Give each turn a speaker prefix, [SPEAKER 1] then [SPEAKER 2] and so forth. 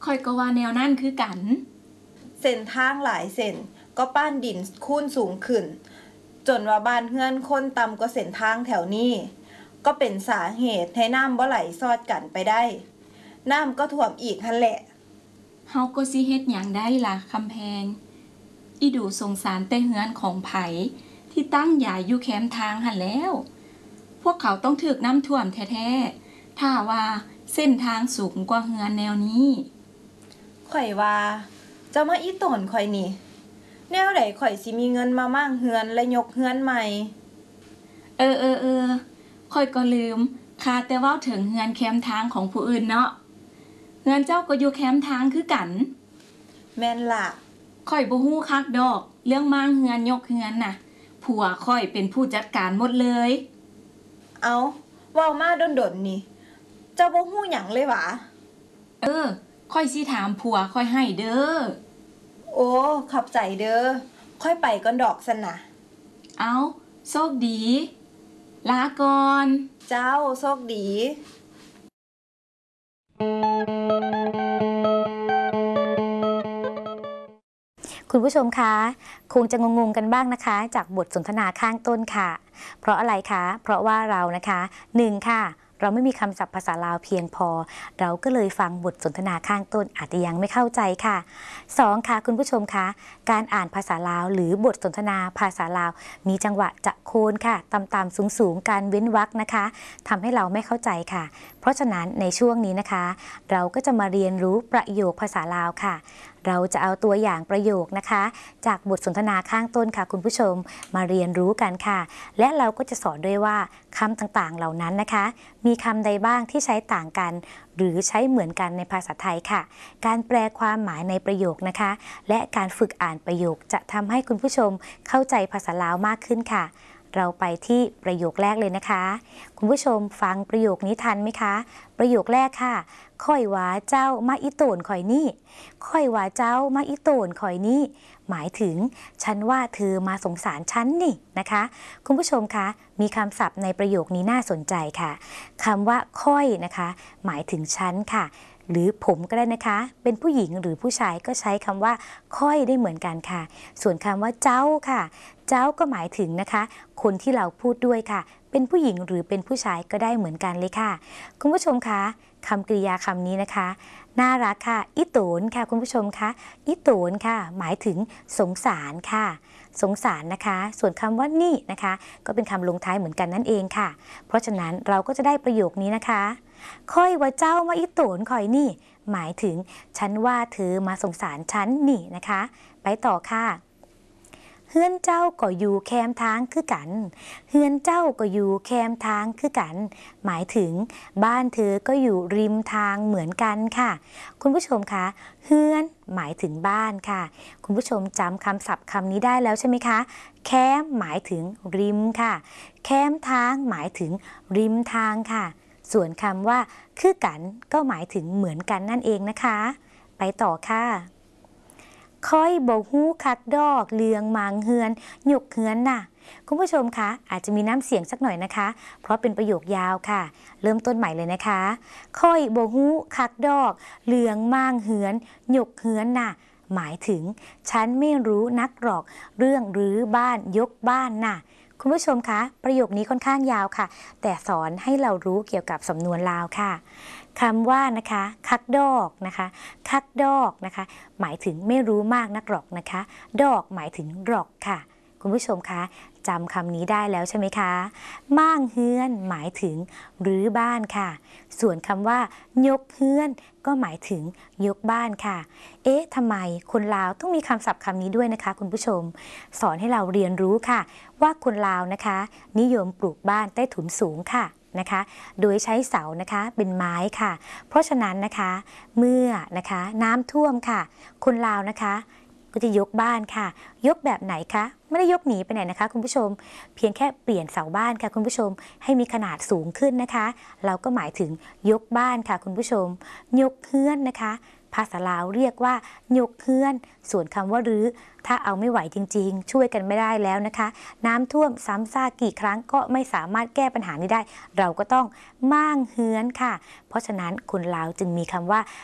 [SPEAKER 1] ค่อยก็ว่าแนวนั่นคือกัน
[SPEAKER 2] เส้นทางหลายเส้นก็ปั้นดินคูนสูงขึ้นจนว่าบ้านเฮือนคนต่ำกว่าเส้นทางแถวนี้ก็เป็นสาเหตุให้น้ำบ่ไหลซอดกันไปได้น้ำก็ท่วมอีกหั่นแหละ
[SPEAKER 1] เฮาก็สิเฮ็ดหยังได้ล่ะคำแพงอีดูสงสารแต่เฮือนของไผที่ตั้งใหญ่อยู่แคมทางหั่นแล้วพวกเขาต้องถูกน้ำท่วมแท้ๆถ้าว่าเส้นทางสูงกว่าเฮือนแนวนี้
[SPEAKER 2] ข่อยว่าเจ้ามาอีตนข่อยนี่แนวใดข่อยสิมีเงินมามั่งเฮือนและยกเฮือนใหม่
[SPEAKER 1] ค่อยก็ลืมค่าแต่เว้าถึงเฮือนแคมทางของผู้อื่นเนาะเฮือนเจ้าก็อยู่แคมทางคือกัน
[SPEAKER 2] แม่นล่ะ
[SPEAKER 1] ค่อยบ่ฮู้คักดอกเรื่องมั่งเฮือนยกเฮือนน่ะผัวค่อยเป็นผู้จัดการหมดเลย
[SPEAKER 2] เอาเว้ามาดนๆนี่เจ้าบ่ฮู้หยังเลยหวะ
[SPEAKER 1] ค่อยสิถามผัวค่อยให้เด้อ
[SPEAKER 2] โอ้ขอบใจเด้อค่อยไปก่อนดอกซั่นน่ะ
[SPEAKER 1] เอาโชคดีลาก่อน
[SPEAKER 2] เจ้าโชคดี
[SPEAKER 3] คุณผู้ชมคะคงจะงงกันบ้างนะคะจากบทสนทนาข้างต้นค่ะเพราะอะไรคะเพราะว่าเรานะคะ1ค่ะเราไม่มีคำศัพท์ภาษาลาวเพียงพอเราก็เลยฟังบทสนทนาข้างต้นอาจจะยังไม่เข้าใจค่ะ2ค่ะคุณผู้ชมคะการอ่านภาษาลาวหรือบทสนทนาภาษาลาวมีจังหวะจะโคนค่ะต่ำๆสูงๆการเว้นวรรคนะคะทำให้เราไม่เข้าใจค่ะเพราะฉะนั้นในช่วงนี้นะคะเราก็จะมาเรียนรู้ประโยคภาษาลาวค่ะเราจะเอาตัวอย่างประโยคนะคะจากบทสนทนาข้างต้นค่ะคุณผู้ชมมาเรียนรู้กันค่ะและเราก็จะสอนด้วยว่าคำต่างๆเหล่านั้นนะคะมีคำใดบ้างที่ใช้ต่างกันหรือใช้เหมือนกันในภาษาไทยค่ะการแปลความหมายในประโยคนะคะและการฝึกอ่านประโยคจะทำให้คุณผู้ชมเข้าใจภาษาลาวมากขึ้นค่ะเราไปที่ประโยคแรกเลยนะคะคุณผู้ชมฟังประโยคนี้ทันไหมคะประโยคแรกค่ะค่อยว่าเจ้ามาอีโตนข่อยนี่ค่อยว่าเจ้ามาอีโตนข่อยนี่หมายถึงฉันว่าเธอมาสงสารฉันนี่นะคะคุณผู้ชมคะมีคำศัพท์ในประโยคนี้น่าสนใจค่ะคำว่าค่อยนะคะหมายถึงฉันค่ะหรือผมก็ได้นะคะเป็นผู้หญิงหรือผู้ชายก็ใช้คำว่าค่อยได้เหมือนกันค่ะส่วนคำว่าเจ้าค่ะเจ้าก็หมายถึงนะคะคนที่เราพูดด้วยค่ะเป็นผู้หญิงหรือเป็นผู้ชายก็ได้เหมือนกันเลยค่ะคุณผู้ชมคะคำกริยาคำนี้นะคะน่ารักค่ะอิโตนค่ะคุณผู้ชมคะอิโตนค่ะหมายถึงสงสารค่ะสงสารนะคะส่วนคำว่านี่นะคะก็เป็นคำลงท้ายเหมือนกันนั่นเองค่ะเพราะฉะนั้นเราก็จะได้ประโยคนี้นะคะค่อยว่าเจ้ามาอิโตนข่อยนี่หมายถึงฉันว่าเธอมาสงสารฉันนี่นะคะไปต่อค่ะเฮือนเจ้าก็อยู่แคมทางคือกันเฮือนเจ้าก็อยู่แคมทางคือกันหมายถึงบ้านเธอก็อยู่ริมทางเหมือนกันค่ะคุณผู้ชมคะเฮือนหมายถึงบ้านค่ะคุณผู้ชมจำคำศัพท์คำนี้ได้แล้วใช่ไหมคะแคมหมายถึงริมค่ะแคมทางหมายถึงริมทางค่ะส่วนคำว่าคือกันก็หมายถึงเหมือนกันนั่นเองนะคะไปต่อค่ะค่อยบ่ฮู้คักดอกเลืองมางเฮือนหยกเฮือนน่ะคุณผู้ชมคะอาจจะมีน้ำเสียงสักหน่อยนะคะเพราะเป็นประโยคยาวค่ะเริ่มต้นใหม่เลยนะคะค่อยบ่ฮู้คักดอกเลืองมางเฮือนหยกเฮือนน่ะหมายถึงฉันไม่รู้นักหรอกเรื่องรื้อบ้านยกบ้านน่ะคุณผู้ชมคะประโยคนี้ค่อนข้างยาวค่ะแต่สอนให้เรารู้เกี่ยวกับสำนวนลาวค่ะคำว่านะคะคักดอกนะคะคักดอกนะคะหมายถึงไม่รู้มากนักหรอกนะคะดอกหมายถึงหรอกค่ะคุณผู้ชมคะจำคำนี้ได้แล้วใช่ไหมคะม่างเฮือนหมายถึงรื้อบ้านค่ะส่วนคำว่ายกเฮือนก็หมายถึงยกบ้านค่ะเอ๊ะทำไมคนลาวต้องมีคำศัพท์คำนี้ด้วยนะคะคุณผู้ชมสอนให้เราเรียนรู้ค่ะว่าคนลาวนะคะนิยมปลูกบ้านใต้ถุนสูงค่ะนะคะโดยใช้เสานะคะเป็นไม้ค่ะเพราะฉะนั้นนะคะเมื่อนะคะน้ำท่วมค่ะคนลาวนะคะก็จะยกบ้านค่ะยกแบบไหนคะไม่ได้ยกหนีไปไหนนะคะคุณผู้ชมเพียงแค่เปลี่ยนเสาบ้านค่ะคุณผู้ชมให้มีขนาดสูงขึ้นนะคะเราก็หมายถึงยกบ้านค่ะคุณผู้ชมยกเฮือนนะคะภาษาลาวเรียกว่ายกเฮือนส่วนคำว่ารื้อถ้าเอาไม่ไหวจริงๆช่วยกันไม่ได้แล้วนะคะน้ำท่วมซ้ำซากกี่ครั้งก็ไม่สามารถแก้ปัญหานี้ได้เราก็ต้องม่างเฮือนค่ะเพราะฉะนั้นคนลาวจึงมีคำว่า